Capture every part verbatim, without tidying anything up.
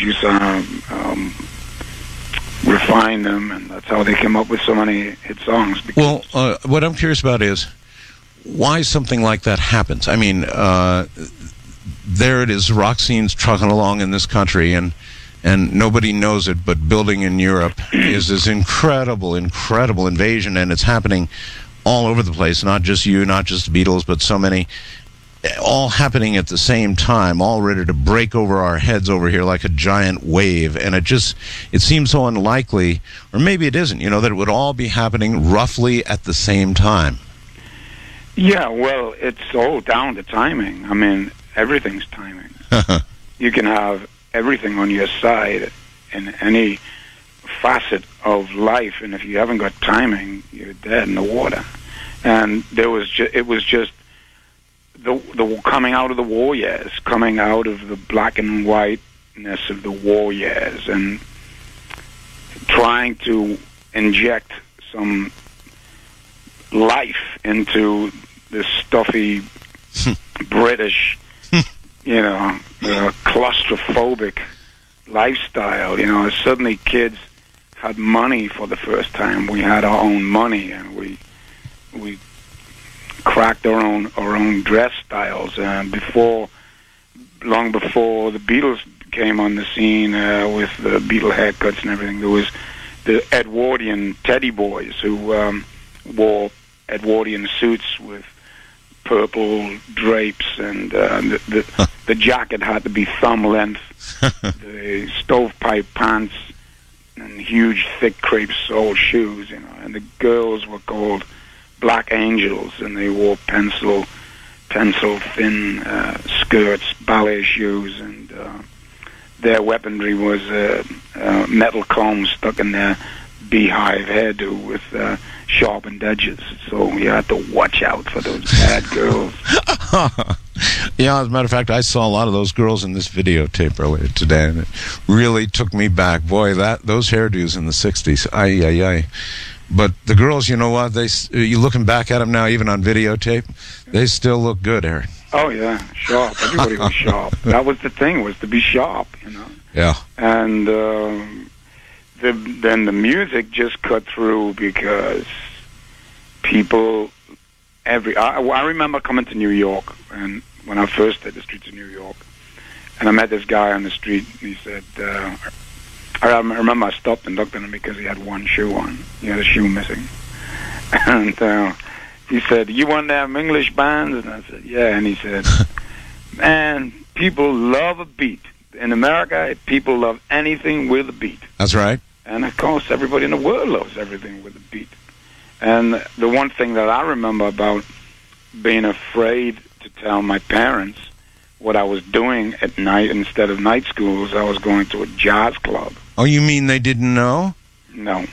producer um, refined them, and that's how they came up with so many hit songs. Well, uh, what I'm curious about is why something like that happens. I mean, uh, there it is, rock scene's trucking along in this country, and and nobody knows it, but building in Europe is this incredible, incredible invasion, and it's happening all over the place, not just you, not just the Beatles, but so many, all happening at the same time, all ready to break over our heads over here like a giant wave. And it just, it seems so unlikely, or maybe it isn't, you know, that it would all be happening roughly at the same time. Yeah, well, it's all down to timing. I mean, everything's timing. You can have everything on your side in any facet of life, and if you haven't got timing, you're dead in the water. And there was ju- it was just the the coming out of the war years, coming out of the black and whiteness of the war years, and trying to inject some life into this stuffy British, you know, uh, claustrophobic lifestyle. You know, suddenly kids had money for the first time. We had our own money, and we we cracked our own our own dress styles. And before, long before the Beatles came on the scene uh, with the Beatle haircuts and everything, there was the Edwardian Teddy Boys who um, wore Edwardian suits with purple drapes, and uh, the the, the jacket had to be thumb length. The stovepipe pants and huge, thick crepe sole shoes, you know. And the girls were called Black Angels, and they wore pencil, pencil thin uh, skirts, ballet shoes, and uh, their weaponry was uh, uh, metal combs stuck in their beehive hairdo with uh, sharpened edges. So we had to watch out for those bad girls. Yeah, as a matter of fact, I saw a lot of those girls in this videotape earlier today, and it really took me back. Boy, that those hairdos in the sixties, ay, ay, ay. But the girls, you know what? They, you looking back at them now, even on videotape, they still look good, Eric. Oh, yeah, sharp. Everybody was sharp. That was the thing, was to be sharp, you know. Yeah. And um, the, then the music just cut through because people... Every I, I remember coming to New York, and when I first hit the streets of New York, and I met this guy on the street, and he said, uh, I remember I stopped and looked at him because he had one shoe on. He had a shoe missing. And uh, he said, "You want to have English bands?" And I said, "Yeah." And he said, "Man, people love a beat. In America, people love anything with a beat." That's right. And of course, everybody in the world loves everything with a beat. And the one thing that I remember about being afraid to tell my parents what I was doing at night instead of night schools, I was going to a jazz club. Oh, you mean they didn't know? No.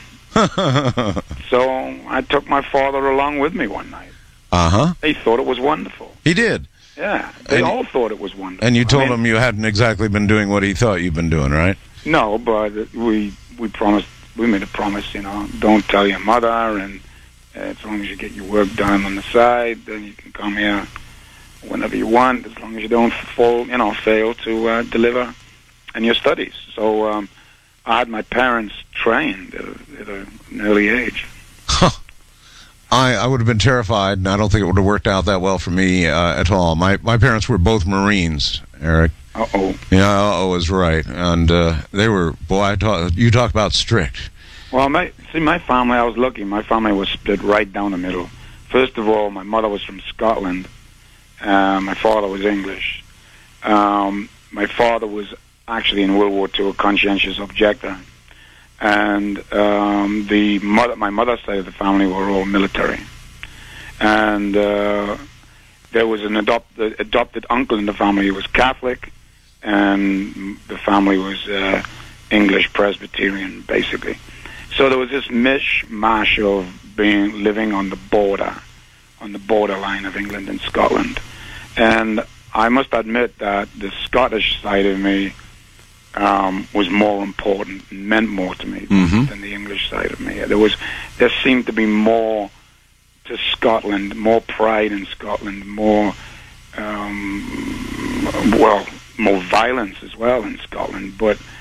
So I took my father along with me one night. Uh-huh. They thought it was wonderful. He did? Yeah. They and, all thought it was wonderful. And you told I mean, him you hadn't exactly been doing what he thought you'd been doing, right? No, but we we promised, we made a promise, you know, don't tell your mother, and as long as you get your work done on the side, then you can come here whenever you want, as long as you don't fall, you know, fail to uh, deliver in your studies. So um, I had my parents trained at, a, at a, an early age. Huh. I, I would have been terrified, and I don't think it would have worked out that well for me uh, at all. My my parents were both Marines, Eric. Uh-oh. Yeah, uh-oh is right. And uh, they were, boy, I talk, you talk about strict. Well, my, see, my family, I was lucky. My family was split right down the middle. First of all, my mother was from Scotland. Uh, my father was English. Um, my father was actually in World War Two a conscientious objector. And um, the mother, my mother's side of the family were all military. And uh, there was an adopt, adopted uncle in the family who was Catholic, and the family was uh, English Presbyterian, basically. So there was this mishmash of being living on the border, on the borderline of England and Scotland. And I must admit that the Scottish side of me um, was more important, and meant more to me mm-hmm. than the English side of me. There was, there seemed to be more to Scotland, more pride in Scotland, more, um, well, more violence as well in Scotland. But